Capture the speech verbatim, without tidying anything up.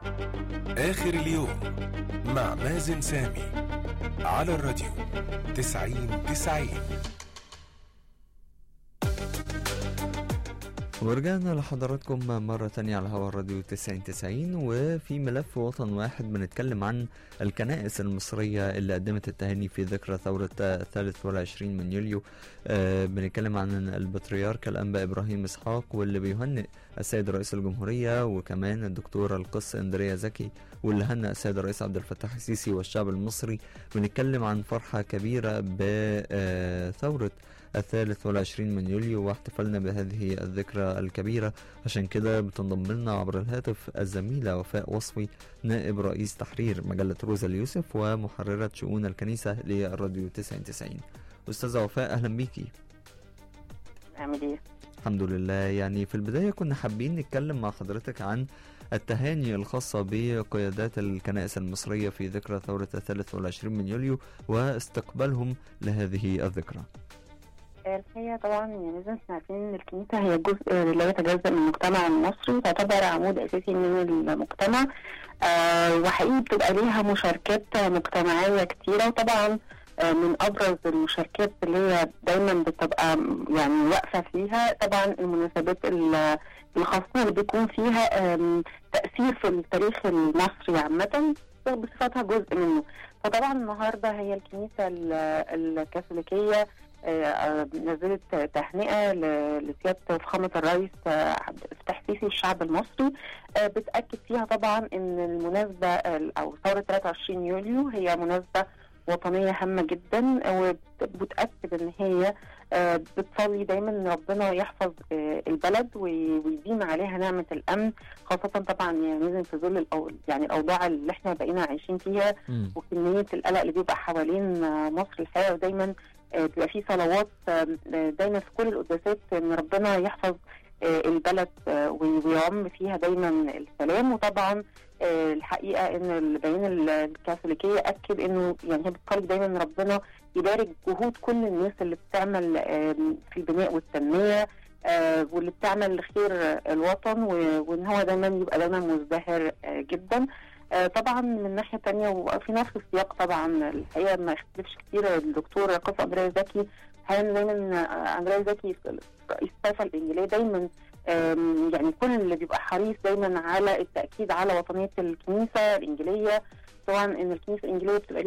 آخر اليوم مع مازن سامي على الراديو تسعين تسعين. ورجعنا لحضراتكم مرة تانية على هوا الراديو تسعين تسعين، وفي ملف وطن واحد بنتكلم عن الكنائس المصرية اللي قدمت التهاني في ذكرى ثورة الثالث والعشرين من يوليو. آه بنتكلم عن البطريرك الأنبا إبراهيم إسحاق، واللي بيهنئ السيد رئيس الجمهورية، وكمان الدكتورة القس اندريا زكي، واللي هنأ السيد الرئيس عبد الفتاح السيسي والشعب المصري. بنتكلم عن فرحة كبيرة بثورة الثالث والعشرين من يوليو واحتفلنا بهذه الذكرى الكبيرة. عشان كده بتنضم لنا عبر الهاتف الزميلة وفاء وصفي، نائب رئيس تحرير مجلة روزا اليوسف ومحررة شؤون الكنيسة للراديو تسعين تسعين. أستاذة وفاء، أهلا بيكي. عامل ايه؟ الحمد لله. يعني في البداية كنا حابين نتكلم مع حضرتك عن التهاني الخاصة بقيادات الكنائس المصرية في ذكرى ثورة الثالث والعشرين من يوليو واستقبالهم لهذه الذكرى. الحقيقة طبعا يعني لازم احنا عارفين ان الكنيسة هي جزء لا يتجزأ من المجتمع المصري، تعتبر عمود اساسي من المجتمع. آه وحقيقي بتبقى ليها مشاركات مجتمعية كتيرة، وطبعا آه من ابرز المشاركات اللي هي دايما بتبقى يعني واقفة فيها طبعا المناسبات الخاصة اللي بيكون فيها تأثير في التاريخ المصري عامة بصفتها جزء منه. فطبعا النهاردة هي الكنيسة الكاثوليكية آه نزلت تهنئة لسيادة فخامة الرئيس عبد الفتاح السيسي الشعب المصري، آه بتأكد فيها طبعا ان المناسبة او ثورة ثلاثة وعشرين يوليو هي مناسبة وطنية هامة جدا، وبتأكد ان هي آه بتصلي دايما ان ربنا يحفظ آه البلد ويديم عليها نعمة الامن، خاصة طبعا يعني في ظل يعني الاوضاع اللي احنا بقينا عايشين فيها م. وكمية القلق اللي بيبقى حوالين مصر الحقيقة. ودايما بيبقى في صلوات دايما في كل القداسات ان ربنا يحفظ البلد ويعم فيها دايما السلام. وطبعا الحقيقه ان البيان الكاثوليكيه اكد انه يعني هي بتطالب دايما ان ربنا يبارك جهود كل الناس اللي بتعمل في البناء والتنميه واللي بتعمل لخير الوطن، وان هو دايما يبقى دايما مزدهر جدا. طبعا من ناحيه ثانيه وفي نفس السياق طبعا الحقيقه ما يختلفش كتير الدكتور قس اندريا زكي، حاليا دايما اندريا زكي رئيس الطائفه الانجيليه دايما يعني كل اللي بيبقى حريص دايما على التاكيد على وطنيه الكنيسه الانجيليه. طبعا ان الكنيسه الانجيليه بتبقى